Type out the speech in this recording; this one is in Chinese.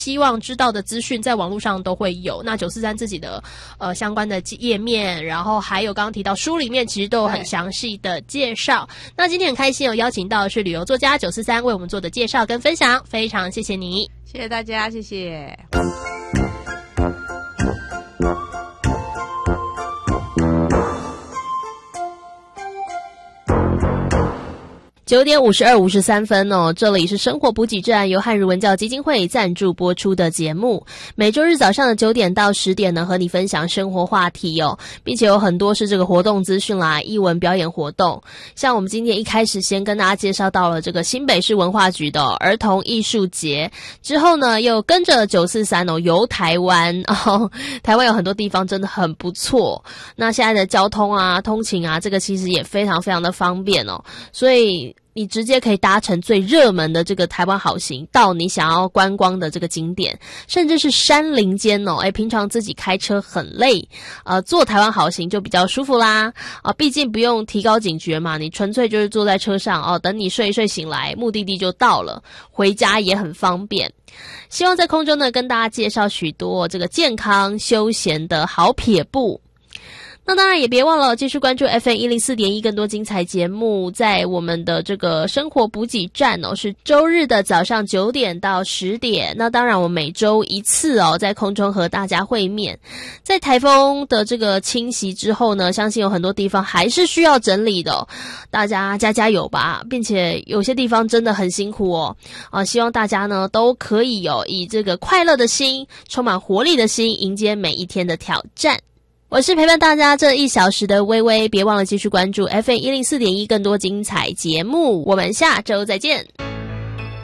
希望知道的资讯在网络上都会有。那943自己的相关的页面，然后还有刚刚提到书里面其实都有很详细的介绍。那今天很开心有邀请到的是旅游作家943为我们做的介绍跟分享，非常谢谢你。 谢谢大家，谢谢。 9点52、53分哦，这里是生活补给站，由汉语文教基金会赞助播出的节目。每周日早上的9点到10点呢，和你分享生活话题哦，并且有很多是这个活动资讯啦，艺文表演活动。像我们今天一开始先跟大家介绍到了这个新北市文化局的儿童艺术节，之后呢又跟着943游台湾哦，台湾有很多地方真的很不错。那现在的交通啊、通勤啊，这个其实也非常非常的方便哦，所以你直接可以搭乘最热门的这个台湾好行到你想要观光的这个景点，甚至是山林间哦，平常自己开车很累，坐台湾好行就比较舒服啦，毕竟不用提高警觉嘛，你纯粹就是坐在车上哦，等你睡一睡醒来，目的地就到了，回家也很方便。希望在空中呢跟大家介绍许多这个健康休闲的好撇步。那当然也别忘了继续关注 FM104.1 更多精彩节目，在我们的这个生活补给站哦，是周日的早上9点到10点。那当然我每周一次哦，在空中和大家会面。在台风的这个侵袭之后呢，相信有很多地方还是需要整理的哦，大家加油吧，并且有些地方真的很辛苦哦。希望大家呢都可以以这个快乐的心，充满活力的心，迎接每一天的挑战。我是陪伴大家这1小时的微微，别忘了继续关注 FM104.1 更多精彩节目，我们下周再见。